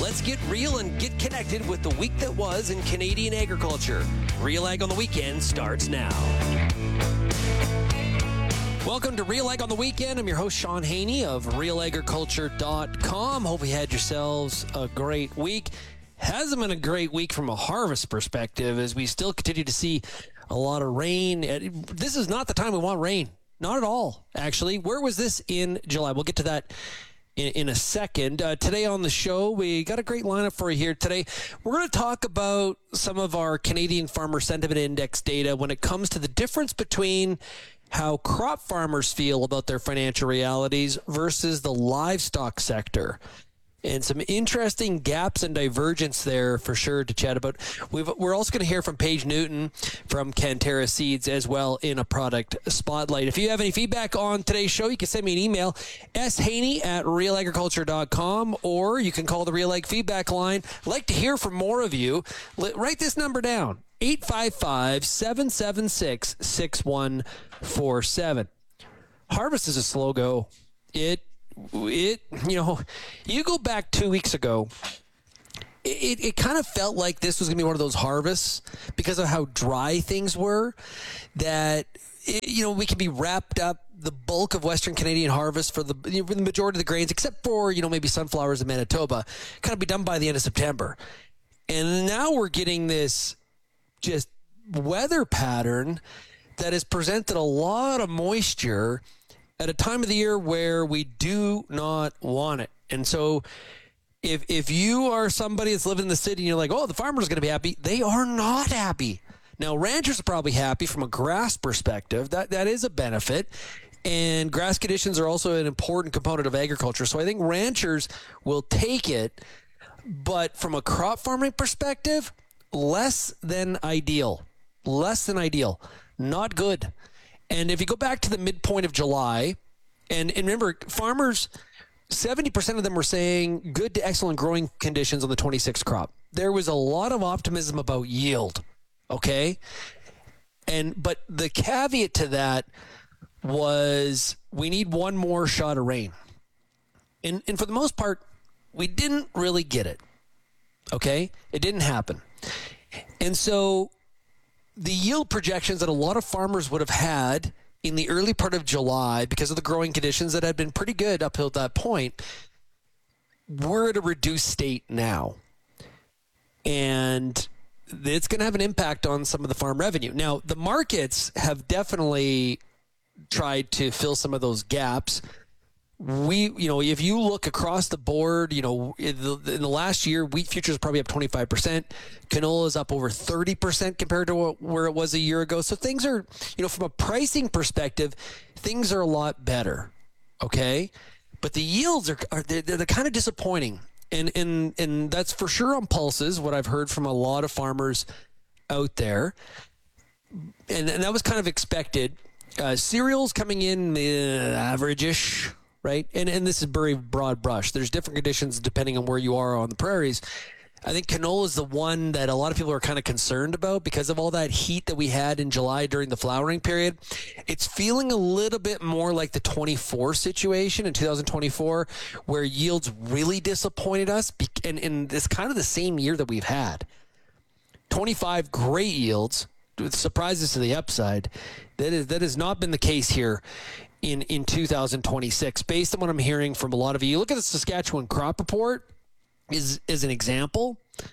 Let's get real and get connected with the week that was in Canadian agriculture. Real Ag on the Weekend starts now. Welcome to Real Ag on the Weekend. I'm your host, Sean Haney of RealAgriculture.com. Hope you had yourselves a great week. Hasn't been a great week from a harvest perspective as we still continue to see a lot of rain. This is not the time we want rain. Not at all, actually. Where was this in July? We'll get to that in a second. Today on the show, we got a great lineup for you here today. We're going to talk about some of our Canadian Farmer Sentiment Index data when it comes to the difference between how crop farmers feel about their financial realities versus the livestock sector. And some interesting gaps and divergence there for sure to chat about. We're also going to hear from Paige Newton from Cantera Seeds as well in a product spotlight. If you have any feedback on today's show, you can send me an email, shaney@realagriculture.com, or you can call the Real Ag feedback line. I'd like to hear from more of you. Write this number down, 855-776-6147. Harvest is a slow go. You go back 2 weeks ago, it kind of felt like this was going to be one of those harvests because of how dry things were that, we can be wrapped up the bulk of Western Canadian harvest for the majority of the grains, except for, maybe sunflowers in Manitoba, kind of be done by the end of September. And now we're getting this just weather pattern that has presented a lot of moisture at a time of the year where we do not want it. And so if you are somebody that's living in the city and you're like, oh, the farmer's going to be happy, they are not happy. Now, ranchers are probably happy from a grass perspective. That is a benefit. And grass conditions are also an important component of agriculture. So I think ranchers will take it. But from a crop farming perspective, less than ideal. Less than ideal. Not good. And if you go back to the midpoint of July, and remember, farmers, 70% of them were saying good to excellent growing conditions on the 26 crop. There was a lot of optimism about yield, okay? But the caveat to that was we need one more shot of rain. And for the most part, we didn't really get it, okay? It didn't happen. And so the yield projections that a lot of farmers would have had in the early part of July because of the growing conditions that had been pretty good up till that point, we're at a reduced state now. And it's going to have an impact on some of the farm revenue. Now, the markets have definitely tried to fill some of those gaps. If you look across the board, in the last year, wheat futures are probably up 25%. Canola is up over 30% compared to where it was a year ago. So things are, from a pricing perspective, things are a lot better. Okay. But the yields they're kind of disappointing. And that's for sure on pulses, what I've heard from a lot of farmers out there. And that was kind of expected. Cereals coming in average-ish. Right. And this is very broad brush. There's different conditions depending on where you are on the prairies. I think canola is the one that a lot of people are kind of concerned about because of all that heat that we had in July during the flowering period. It's feeling a little bit more like the 24 situation in 2024 where yields really disappointed us. And it's kind of the same year that we've had. 25 great yields with surprises to the upside. That has not been the case here in 2026, based on what I'm hearing from a lot of you. Look at the Saskatchewan crop report is an example.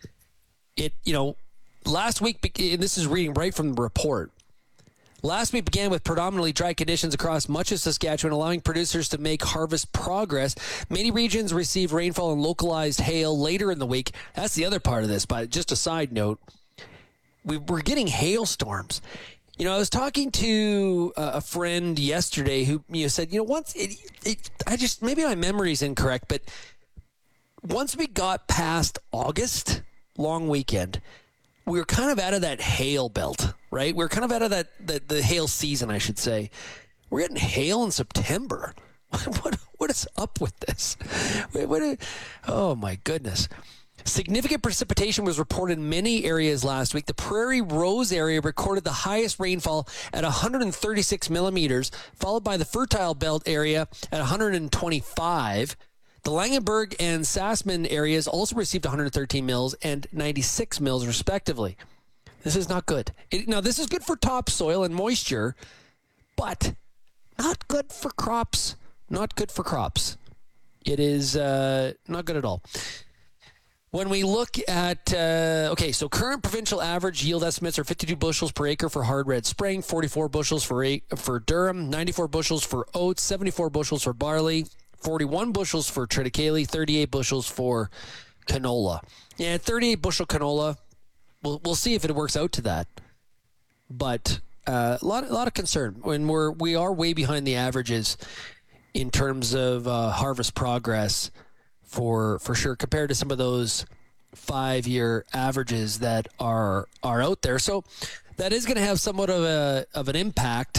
Last week, and this is reading right from the report. Last week began with predominantly dry conditions across much of Saskatchewan, allowing producers to make harvest progress. Many regions received rainfall and localized hail later in the week. That's the other part of this, but just a side note. We're getting hailstorms. I was talking to a friend yesterday who said, maybe my memory is incorrect, but once we got past August, long weekend, we were kind of out of that hail belt, right? We're kind of out of the hail season, I should say. We're getting hail in September. What is up with this? Oh, my goodness. Significant precipitation was reported in many areas last week. The Prairie Rose area recorded the highest rainfall at 136 millimeters, followed by the Fertile Belt area at 125. The Langenberg and Sassman areas also received 113 mils and 96 mils respectively. This is not good. Now, this is good for topsoil and moisture, but not good for crops. Not good for crops. It is not good at all. When we look at, so current provincial average yield estimates are 52 bushels per acre for hard red spring, 44 bushels for durum, 94 bushels for oats, 74 bushels for barley, 41 bushels for triticale, 38 bushels for canola. Yeah, 38 bushel canola. We'll see if it works out to that. But a lot of concern when we are way behind the averages in terms of harvest progress. For sure, compared to some of those 5-year averages that are out there. So that is going to have somewhat of an impact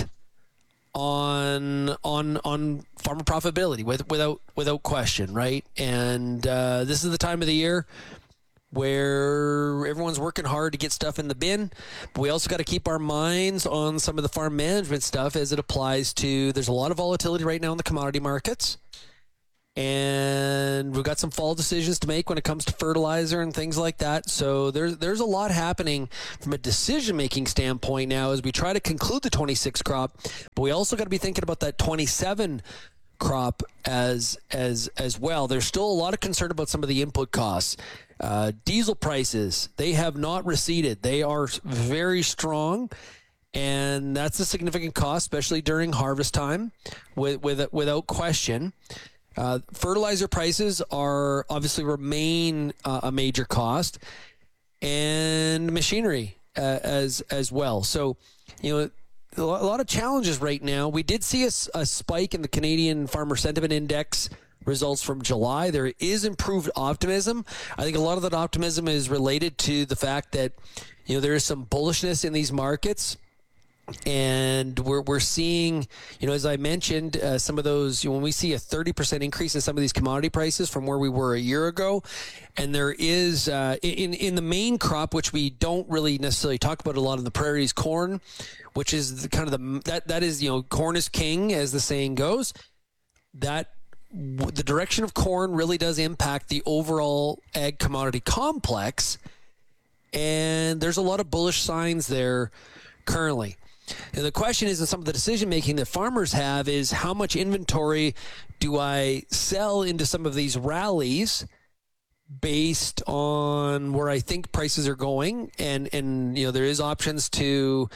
on farmer profitability without question, right? And this is the time of the year where everyone's working hard to get stuff in the bin, but we also got to keep our minds on some of the farm management stuff as it applies to, there's a lot of volatility right now in the commodity markets. And we've got some fall decisions to make when it comes to fertilizer and things like that. So there's a lot happening from a decision-making standpoint now as we try to conclude the 26 crop. But we also got to be thinking about that 27 crop as well. There's still a lot of concern about some of the input costs. Diesel prices, they have not receded. They are very strong. And that's a significant cost, especially during harvest time, without question. Fertilizer prices are obviously remain a major cost, and machinery as well. So, a lot of challenges right now. We did see a spike in the Canadian Farmer Sentiment Index results from July. There is improved optimism. I think a lot of that optimism is related to the fact that there is some bullishness in these markets. And we're seeing, as I mentioned, some of those, when we see a 30% increase in some of these commodity prices from where we were a year ago, and there is, in the main crop, which we don't really necessarily talk about a lot in the prairies, corn, which is that is, corn is king, as the saying goes, that the direction of corn really does impact the overall ag commodity complex. And there's a lot of bullish signs there currently. And the question is, in some of the decision making that farmers have, is how much inventory do I sell into some of these rallies based on where I think prices are going, and there is options to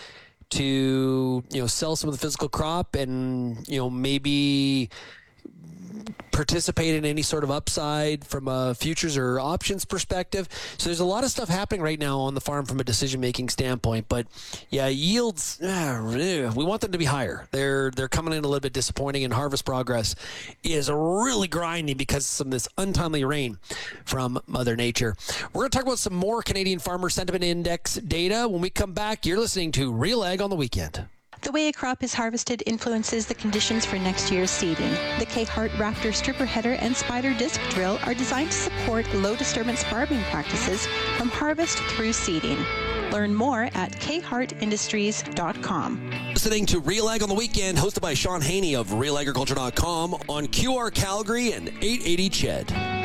sell some of the physical crop and maybe participate in any sort of upside from a futures or options perspective. So there's a lot of stuff happening right now on the farm from a decision-making standpoint. But yeah, yields, we want them to be higher. They're coming in a little bit disappointing, and harvest progress is really grinding because of some of this untimely rain from Mother Nature. We're going to talk about some more Canadian Farmer Sentiment Index data. When we come back, you're listening to Real Ag on the Weekend. The way a crop is harvested influences the conditions for next year's seeding. The K-Hart Raptor Stripper Header and Spider Disc Drill are designed to support low-disturbance farming practices from harvest through seeding. Learn more at khartindustries.com. Listening to Real Ag on the Weekend, hosted by Sean Haney of realagriculture.com on QR Calgary and 880 CHED.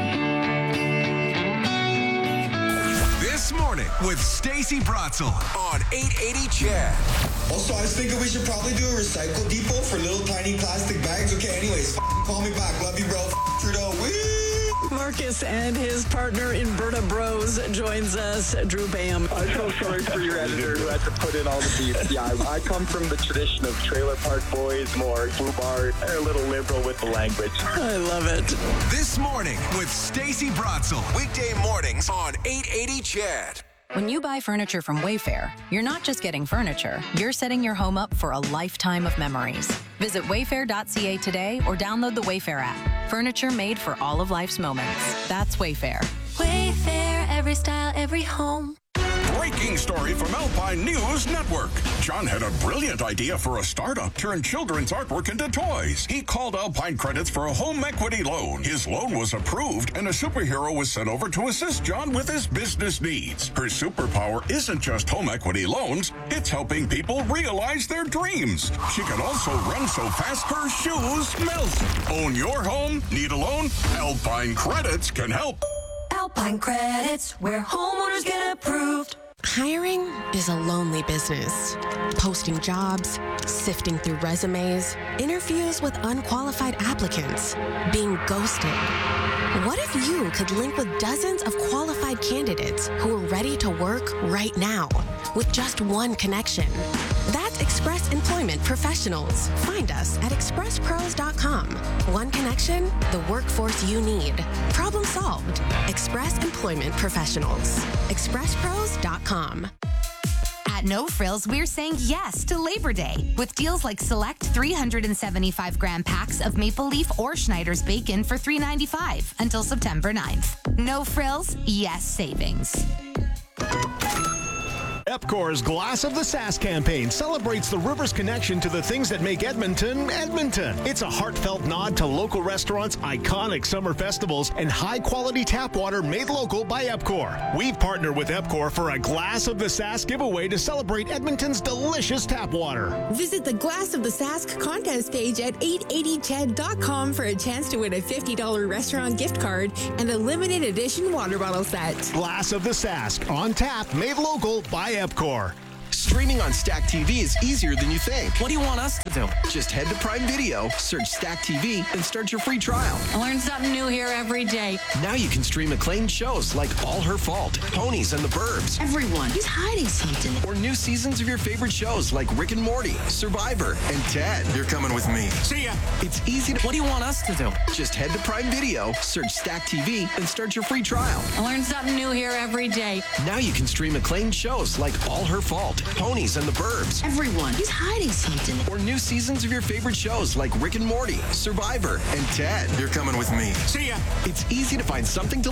This morning with Stacey Bratzel on 880 CHED. Also, I was thinking we should probably do a recycle depot for little tiny plastic bags. Okay, anyways, call me back. Love you, bro. Trudeau. Woo! Marcus and his partner in Berta Bros joins us, Drew Bam. I'm so sorry for your editor who had to put in all the beats. Yeah, I come from the tradition of Trailer Park Boys, more foobar, a little liberal with the language. I love it. This morning with Stacey Bratzel. Weekday mornings on 880 CHED. When you buy furniture from Wayfair, you're not just getting furniture, you're setting your home up for a lifetime of memories. Visit wayfair.ca today or download the Wayfair app. Furniture made for all of life's moments. That's Wayfair. Wayfair, every style, every home. Breaking story from Alpine News Network. John had a brilliant idea for a startup, turn children's artwork into toys. He called Alpine Credits for a home equity loan. His loan was approved, and a superhero was sent over to assist John with his business needs. Her superpower isn't just home equity loans, it's helping people realize their dreams. She can also run so fast her shoes melt. Own your home? Need a loan? Alpine Credits can help. Alpine Credits, where homeowners get approved. Hiring is a lonely business. Posting jobs, sifting through resumes, interviews with unqualified applicants, being ghosted. What if you could link with dozens of qualified candidates who are ready to work right now with just one connection? That's Express Employment Professionals. Find us at expresspros.com. One connection, the workforce you need. Problem solved. Express Employment Professionals. expresspros.com. At No Frills, we're saying yes to Labor Day with deals like select 375-gram packs of Maple Leaf or Schneider's bacon for $3.95 until September 9th. No Frills, yes savings. Epcor's Glass of the Sask campaign celebrates the river's connection to the things that make Edmonton, Edmonton. It's a heartfelt nod to local restaurants, iconic summer festivals, and high-quality tap water made local by Epcor. We've partnered with Epcor for a Glass of the Sask giveaway to celebrate Edmonton's delicious tap water. Visit the Glass of the Sask contest page at 880ched.com for a chance to win a $50 restaurant gift card and a limited edition water bottle set. Glass of the Sask, on tap, made local by Epcor. Streaming on Stack TV is easier than you think. What do you want us to do? Just head to Prime Video, search Stack TV, and start your free trial. I learn something new here every day. Now you can stream acclaimed shows like All Her Fault, Ponies and the Burbs. Everyone is hiding something. Or new seasons of your favorite shows like Rick and Morty, Survivor, and Ted. You're coming with me. See ya. It's easy to... What do you want us to do? Just head to Prime Video, search Stack TV, and start your free trial. I learn something new here every day. Now you can stream acclaimed shows like All Her Fault, Ponies and the Burbs. Everyone is hiding something. Or new seasons of your favorite shows like Rick and Morty, Survivor, and Ted. You're coming with me. See ya. It's easy to find something to